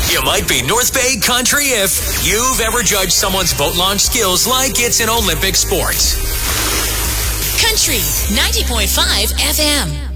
You might be North Bay country if you've ever judged someone's boat launch skills like it's an Olympic sport. Country 90.5 FM.